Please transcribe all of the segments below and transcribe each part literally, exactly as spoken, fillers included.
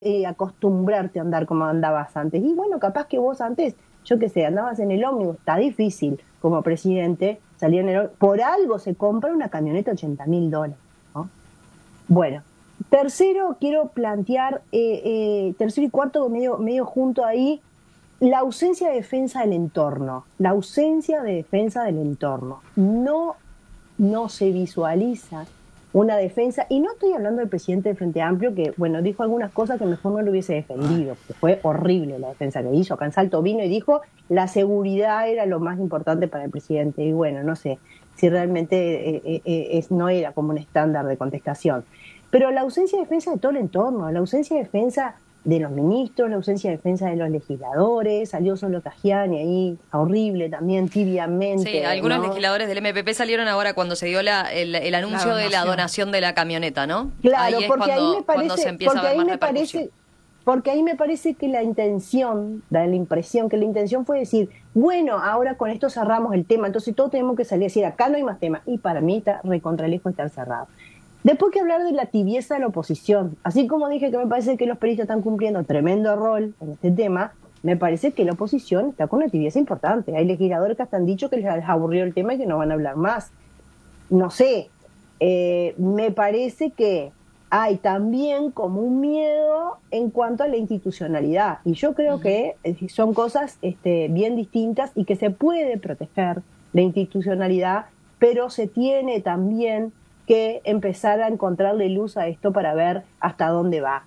eh, acostumbrarte a andar como andabas antes. Y bueno, capaz que vos antes, yo qué sé, andabas en el ómnibus, está difícil como presidente salir en el ómnibus. Por algo se compra una camioneta ochenta mil dólares, ¿no? Bueno, tercero, quiero plantear, eh, eh, tercero y cuarto, medio, medio junto ahí, la ausencia de defensa del entorno. La ausencia de defensa del entorno. No, no se visualiza una defensa, y no estoy hablando del presidente del Frente Amplio, que, bueno, dijo algunas cosas que mejor no lo hubiese defendido, porque fue horrible la defensa que hizo. Acá en Salto vino y dijo la seguridad era lo más importante para el presidente, y bueno, no sé si realmente eh, eh, eh, es, no era como un estándar de contestación. Pero la ausencia de defensa de todo el entorno, la ausencia de defensa de los ministros, la ausencia de defensa de los legisladores, salió solo Tajani ahí, horrible también, tibiamente. Sí, algunos ¿no? legisladores del M P P salieron ahora cuando se dio la, el, el anuncio la de la donación de la camioneta, ¿no? Claro, ahí es porque cuando, ahí me cuando se parece, empieza porque a ver ahí más me repercusión. parece, porque ahí me parece que la intención, da la impresión que la intención fue decir, bueno, ahora con esto cerramos el tema, entonces todos tenemos que salir a decir, acá no hay más tema, y para mí está recontralejos estar cerrado. Después que hablar de la tibieza de la oposición, así como dije que me parece que los periodistas están cumpliendo tremendo rol en este tema, me parece que la oposición está con una tibieza importante. Hay legisladores que hasta han dicho que les aburrió el tema y que no van a hablar más. No sé, eh, me parece que hay también como un miedo en cuanto a la institucionalidad, y yo creo uh-huh. que son cosas este, bien distintas, y que se puede proteger la institucionalidad, pero se tiene también que empezar a encontrarle luz a esto para ver hasta dónde va.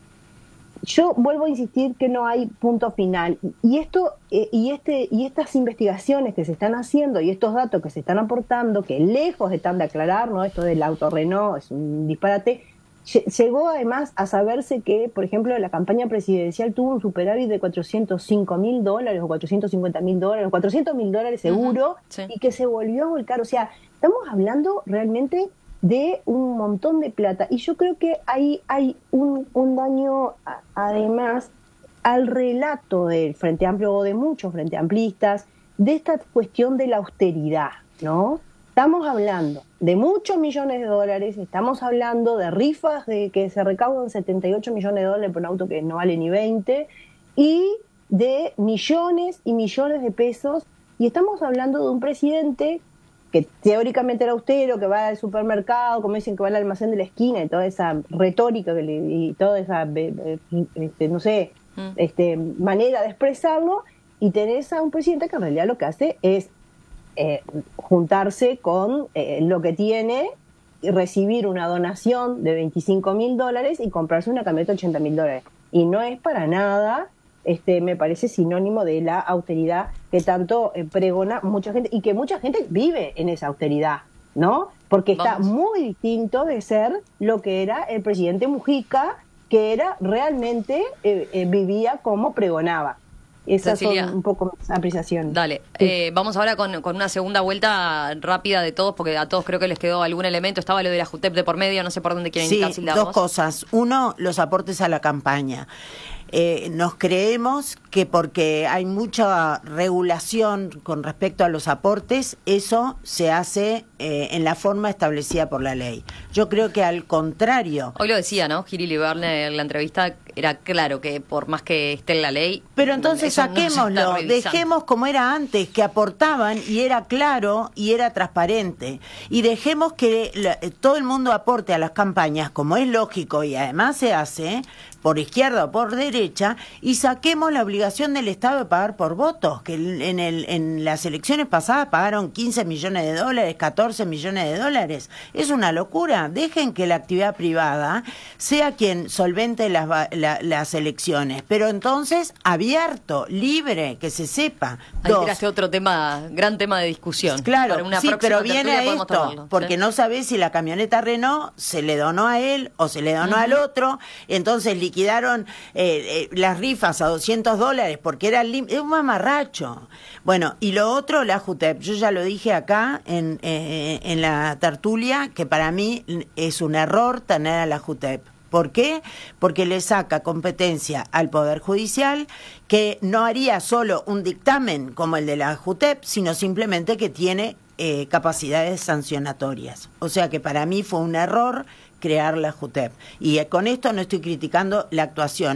Yo vuelvo a insistir que no hay punto final, y esto eh, y este y estas investigaciones que se están haciendo y estos datos que se están aportando, que lejos están de aclarar, ¿no? Esto del autorrenó es un disparate. Llegó además a saberse que, por ejemplo, la campaña presidencial tuvo un superávit de cuatrocientos cinco mil dólares o cuatrocientos cincuenta mil dólares, cuatrocientos mil dólares seguro, uh-huh. sí. Y que se volvió a volcar. O sea, estamos hablando realmente de un montón de plata, y yo creo que ahí hay un, un daño a, además al relato del Frente Amplio, o de muchos frente amplistas, de esta cuestión de la austeridad, ¿no? Estamos hablando de muchos millones de dólares, estamos hablando de rifas de que se recaudan setenta y ocho millones de dólares por un auto que no vale ni veinte, y de millones y millones de pesos, y estamos hablando de un presidente que teóricamente era austero, que va al supermercado, como dicen, que va al almacén de la esquina, y toda esa retórica que le, y toda esa, este, no sé, mm. este, manera de expresarlo, y tenés a un presidente que en realidad lo que hace es eh, juntarse con eh, lo que tiene, y recibir una donación de veinticinco mil dólares y comprarse una camioneta de ochenta mil dólares. Y no es para nada... Este, me parece sinónimo de la austeridad que tanto eh, pregona mucha gente, y que mucha gente vive en esa austeridad, ¿no? Porque está Vamos. muy distinto de ser lo que era el presidente Mujica, que era realmente, eh, eh, vivía como pregonaba. Esas Cecilia, son un poco mis apreciaciones. Dale, sí. eh, vamos ahora con, con una segunda vuelta rápida de todos, porque a todos creo que les quedó algún elemento. Estaba lo de la JUTEP de por medio, no sé por dónde quieren ir. Sí, dos cosas. Uno, los aportes a la campaña. Eh, nos creemos que porque hay mucha regulación con respecto a los aportes, eso se hace eh, en la forma establecida por la ley. Yo creo que al contrario. Hoy lo decía, ¿no? Giri Libarne en la entrevista, era claro que por más que esté en la ley... Pero entonces saquémoslo, no dejemos como era antes, que aportaban y era claro y era transparente. Y dejemos que la, todo el mundo aporte a las campañas, como es lógico y además se hace... por izquierda o por derecha, y saquemos la obligación del Estado de pagar por votos, que en, el, en las elecciones pasadas pagaron quince millones de dólares, catorce millones de dólares. Es una locura. Dejen que la actividad privada sea quien solvente las, la, las elecciones, pero entonces abierto, libre, que se sepa. Ahí tiraste otro tema, gran tema de discusión. Claro, Para una sí, pero viene a esto, tomarlo, porque ¿sí? no sabés si la camioneta Renault se le donó a él o se le donó uh-huh. al otro, entonces liquidaron eh, eh, las rifas a doscientos dólares porque era lim- es un mamarracho. Bueno, y lo otro, la JUTEP. Yo ya lo dije acá en, eh, en la tertulia, que para mí es un error tener a la JUTEP. ¿Por qué? Porque le saca competencia al Poder Judicial, que no haría solo un dictamen como el de la JUTEP, sino simplemente que tiene eh, capacidades sancionatorias. O sea que para mí fue un error crear la JUTEP. Y con esto no estoy criticando la actuación.